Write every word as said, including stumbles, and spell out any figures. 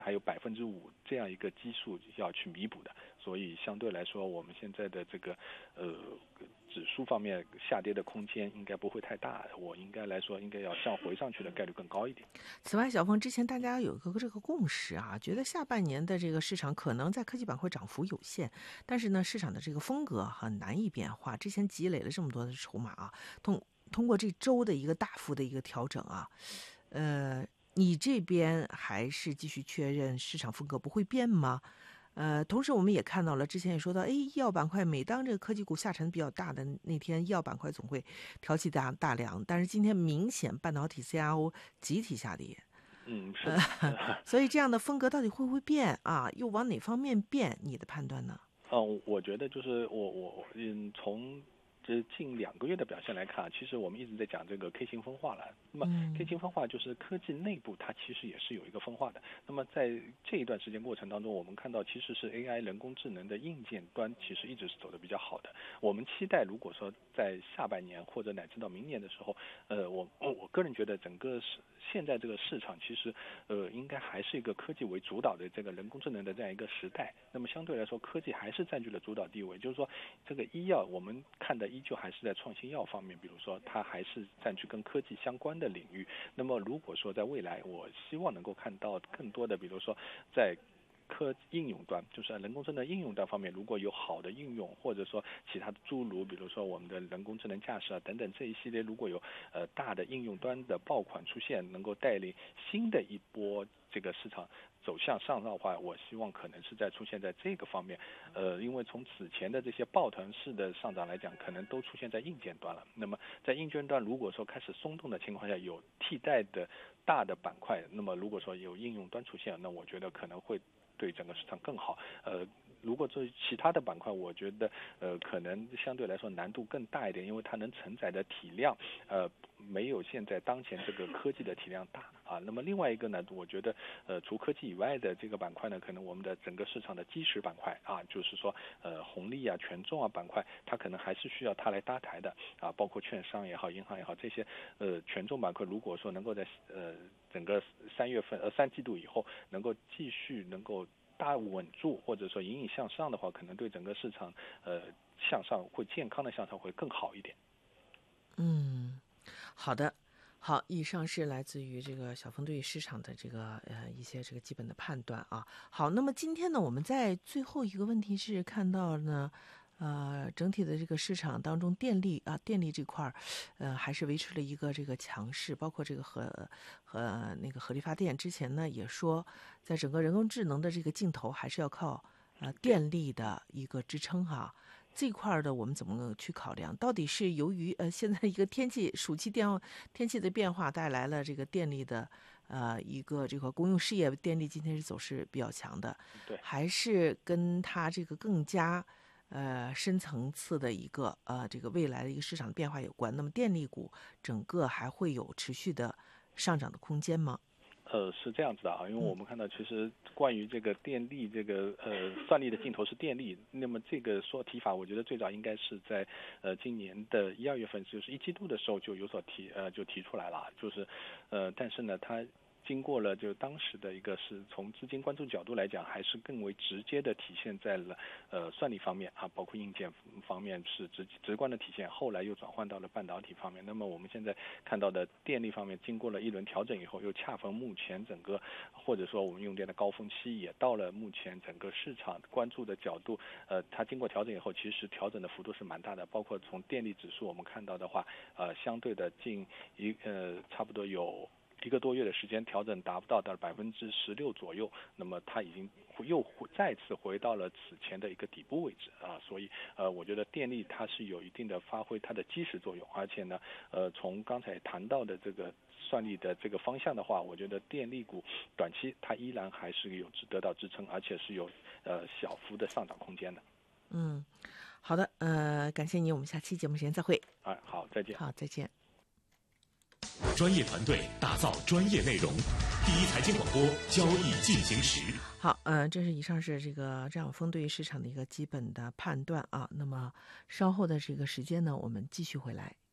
还有百分之五这样一个基数要去弥补的，所以相对来说，我们现在的这个呃指数方面下跌的空间应该不会太大，我应该来说应该要向回上去的概率更高一点。 此外，小峰之前大家有一个这个共识啊，觉得下半年的这个市场可能在科技板块涨幅有限，但是呢，市场的这个风格很难以变化。之前积累了这么多的筹码啊，通通过这周的一个大幅的一个调整啊，呃，你这边还是继续确认市场风格不会变吗？呃，同时我们也看到了，之前也说到，哎，医药板块每当这个科技股下沉比较大的那天，医药板块总会挑起大大梁，但是今天明显半导体 C R O 集体下跌， 嗯，是呃， 的。 所以这样的风格到底会不会变啊？又往哪方面变？你的判断呢？ 嗯，我觉得就是我我嗯从这近两个月的表现来看，其实我们一直在讲这个 K 型分化了。那么 K 嗯型分化就是科技内部它其实也是有一个分化的。那么在这一段时间过程当中，我们看到其实是 A I 人工智能的硬件端其实一直是走得比较好的。我们期待如果说在下半年或者乃至到明年的时候，呃，我我个人觉得整个是现在这个市场其实呃应该还是一个科技为主导的这个人工智能的这样一个时代。那么相对来说，科技还是占据了主导地位，就是说这个医药我们看的依旧还是在创新药方面，比如说它还是占据跟科技相关的领域。那么如果说在未来，我希望能够看到更多的，比如说在科应用端，就是人工智能应用端方面，如果有好的应用，或者说其他的诸如，比如说我们的人工智能驾驶啊等等这一系列，如果有呃大的应用端的爆款出现，能够带领新的一波这个市场走向上的话，我希望可能是在出现在这个方面。呃，因为从此前的这些抱团式的上涨来讲，可能都出现在硬件端了。那么在硬件端如果说开始松动的情况下，有替代的大的板块，那么如果说有应用端出现，那我觉得可能会对整个市场更好。呃，如果做其他的板块，我觉得呃可能相对来说难度更大一点，因为它能承载的体量呃没有现在当前这个科技的体量大啊。那么另外一个呢，我觉得呃除科技以外的这个板块呢，可能我们的整个市场的基石板块啊，就是说呃红利啊、权重啊板块，它可能还是需要它来搭台的啊，包括券商也好、银行也好，这些呃权重板块，如果说能够在呃整个三月份呃三季度以后能够继续能够大稳住，或者说隐隐向上的话，可能对整个市场呃向上会健康的向上会更好一点。 嗯，好的。好，以上是来自于这个小峰对于市场的这个呃一些这个基本的判断啊。好，那么今天呢，我们在最后一个问题是看到呢，呃，整体的这个市场当中，电力啊，电力这块儿，呃，还是维持了一个这个强势，包括这个核和那个核力发电。之前呢也说，在整个人工智能的这个镜头，还是要靠呃电力的一个支撑哈。这块儿的我们怎么去考量？到底是由于呃现在一个天气暑期电天气的变化带来了这个电力的呃一个这个公用事业电力今天是走势比较强的， 对。 还是跟它这个更加呃深层次的一个呃这个未来的一个市场变化有关？那么电力股整个还会有持续的上涨的空间吗？ 呃，是这样子的啊，因为我嗯们看到，其实关于这个电力这个呃算力的尽头是电力，那么这个说提法，我觉得最早应该是在呃今年的一二月份，就是一季度的时候就有所提呃就提出来了，就是呃但是呢它。经过了就当时的一个是从资金关注角度来讲，还是更为直接的体现在了呃算力方面啊，包括硬件方面是直直观的体现，后来又转换到了半导体方面。那么我们现在看到的电力方面，经过了一轮调整以后，又恰逢目前整个或者说我们用电的高峰期，也到了目前整个市场关注的角度，呃，它经过调整以后，其实调整的幅度是蛮大的，包括从电力指数我们看到的话，呃，相对的近一呃差不多有。一个多月的时间调整达不到的百分之十六左右，那么它已经又再次回到了此前的一个底部位置啊，所以呃，我觉得电力它是有一定的发挥它的基石作用，而且呢，呃，从刚才谈到的这个算力的这个方向的话，我觉得电力股短期它依然还是有得到支撑，而且是有呃小幅的上涨空间的。 嗯，好的，呃，感谢你，我们下期节目时间再会。 啊，好，再见。 好，再见。 专业团队打造专业内容，第一财经广播，交易进行时。 好，呃，这是以上是这个张晓峰对于市场的一个基本的判断啊。那么稍后的这个时间呢，我们继续回来。